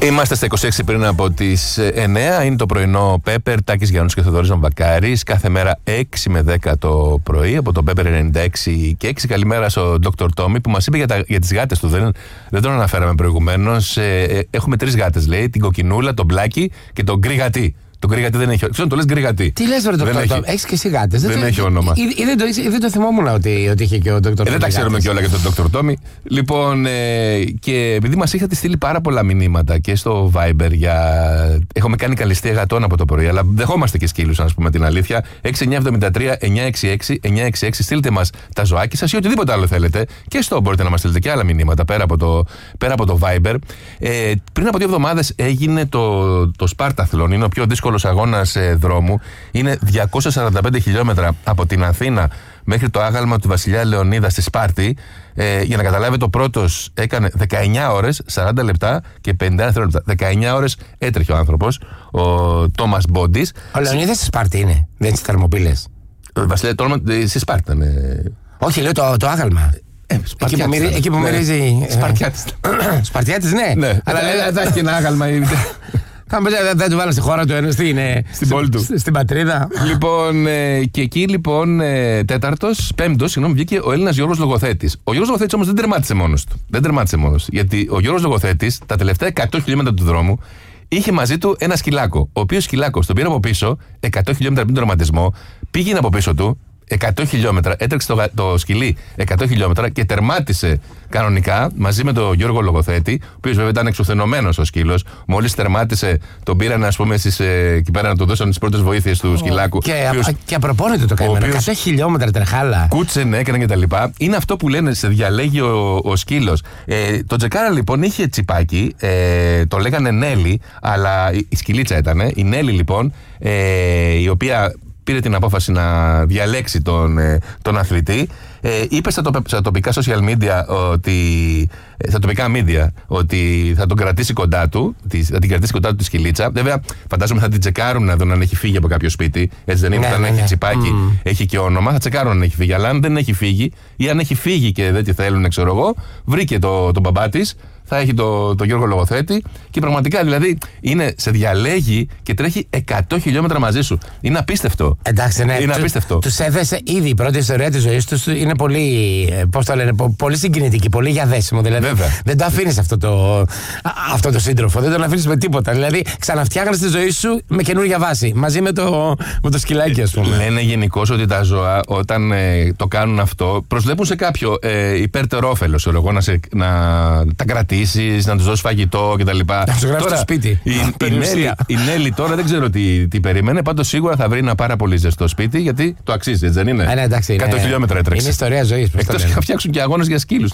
Είμαστε στα 26 πριν από τις 9. Είναι το πρωινό Pepper, Τάκης Γιάννους και Θοδωρής Βαμβακάρης. Κάθε μέρα 6 με 10 το πρωί από το Pepper 96 και 6. Καλημέρα στον Dr. Tommy που μας είπε για τις γάτες του. Δεν τον αναφέραμε προηγουμένως. Έχουμε 3 γάτες, λέει. Την κοκκινούλα, τον μπλάκι και τον γκριγατή. Το γκριγατή δεν έχει. Ξέρω, το λες γκριγατή. Τι λες, βρε Dr. Tommy, έχεις και εσύ γάτες. Δεν έχει όνομα. Δεν το θυμόμουν ότι είχε και ο Dr. Tommy. Δεν τα ξέρουμε και όλα για τον Dr. Tommy. Λοιπόν, και επειδή μας είχατε στείλει πάρα πολλά μηνύματα και στο Viber έχουμε κάνει καλυστία γατών από το πρωί, αλλά δεχόμαστε και σκύλους, να πούμε την αλήθεια. 6973-966-966. Στείλτε μας τα ζωάκια σας ή οτιδήποτε άλλο θέλετε. Και μπορείτε να μας στείλετε και άλλα μηνύματα πέρα από το Viber. Πριν από 2 εβδομάδες έγινε το Σπάρταθλον. Είναι ο πιο δύσκολος αγώνας δρόμου. Είναι 245 χιλιόμετρα από την Αθήνα μέχρι το άγαλμα του Βασιλιά Λεωνίδα στη Σπάρτη. Για να καταλάβετε, ο πρώτος έκανε 19 ώρες, 40 λεπτά και 50 δευτερόλεπτα. 19 ώρες έτρεχε ο άνθρωπος, ο Τόμας Μπόντης. Ο Λεωνίδας στη Σπάρτη είναι, δεν στις Θερμοπύλες. Βασιλιά, στη Σπάρτη ήταν. Όχι, λέω το άγαλμα. Εκεί που μυρίζει. Σπαρτιάτης, ναι. Αλλά θα έχει και ένα άγαλμα. Δεν του βάλω στη χώρα του, ενώ στην πόλη του. Στην πατρίδα. Λοιπόν, και εκεί λοιπόν πέμπτος, βγήκε ο Έλληνας Γιώργος Λογοθέτης. Ο Γιώργος Λογοθέτης όμως δεν τερμάτισε μόνος του. Γιατί ο Γιώργος Λογοθέτης τα τελευταία 100 χιλιόμετρα του δρόμου είχε μαζί του ένα σκυλάκο. Ο οποίος σκυλάκος τον πήρε από πίσω, 100 χιλιόμετρα πριν τον τερματισμό, πήγαινε από πίσω του 100 χιλιόμετρα, έτρεξε το σκυλί 100 χιλιόμετρα και τερμάτισε κανονικά μαζί με τον Γιώργο Λογοθέτη, ο οποίος βέβαια ήταν εξουθενωμένος ο σκύλος. Μόλις τερμάτισε, τον πήραν, ας πούμε, εκεί πέρα να του δώσουν τις πρώτες βοήθειες του σκυλάκου. Και απροπώνεται το καημένο. 100 χιλιόμετρα τρεχάλα. Κούτσενε, έκανε κτλ. Είναι αυτό που λένε, σε διαλέγει ο σκύλος. Το Τζεκάρα λοιπόν είχε τσιπάκι, το λέγανε Νέλη, αλλά η σκυλίτσα ήταν. Η Νέλη λοιπόν, η οποία πήρε την απόφαση να διαλέξει τον αθλητή. Είπε στα τοπικά social media στα τοπικά media ότι θα τον κρατήσει κοντά του, θα την κρατήσει κοντά του τη σκυλίτσα. Βέβαια, φαντάζομαι θα την τσεκάρουν να δουν αν έχει φύγει από κάποιο σπίτι. Έτσι δεν είναι? Όταν έχει τσιπάκι, έχει και όνομα, θα τσεκάρουν αν έχει φύγει. Αλλά αν δεν έχει φύγει ή αν έχει φύγει και δεν τη θέλουν, ξέρω εγώ, βρήκε τον μπαμπά της. Θα έχει τον Γιώργο Λογοθέτη και πραγματικά δηλαδή σε διαλέγει και τρέχει 100 χιλιόμετρα μαζί σου. Είναι απίστευτο. Εντάξει, ναι. Είναι απίστευτο. Τους έδεσε ήδη η πρώτη ιστορία της ζωής τους. Είναι πολύ, πώς το λένε, πολύ συγκινητική, πολύ για δέσιμο. Δηλαδή, δεν το αφήνεις αυτό το σύντροφο, δεν τον αφήνεις με τίποτα. Δηλαδή, ξαναφτιάχνεις τη ζωή σου με καινούργια βάση. Μαζί με το σκυλάκι, ας πούμε. Λένε γενικώς ότι τα ζώα, όταν το κάνουν αυτό, προσβλέπουν σε κάποιο υπέρτερο όφελος. Να τα κρατήσεις, να τους δώσεις φαγητό κτλ. Να τους γράψεις στο σπίτι. Η Νέλη τώρα δεν ξέρω τι περίμενε. Πάντως σίγουρα θα βρει ένα πάρα πολύ ζεστό σπίτι, γιατί το αξίζει, έτσι δεν είναι? Ναι, εντάξει, 100 χιλιόμετρα έτρεξε. Είναι ιστορία ζωής. Εκτός και να φτιάξουν και αγώνες για σκύλους.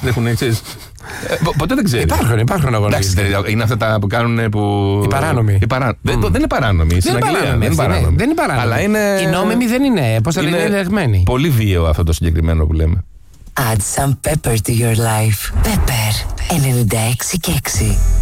Ποτέ δεν ξέρει. Υπάρχουν αγώνες. Είναι αυτά που κάνουν. Οι παράνομοι. Δεν είναι παράνομοι. Στην Αγγλία δεν είναι παράνομοι. Αλλά οι νόμιμοι δεν είναι. Πώς θα λένε, ελεγμένοι. Πολύ βίαιο αυτό το συγκεκριμένο που λέμε. Add some pepper to your life. Pepper 96 και 6.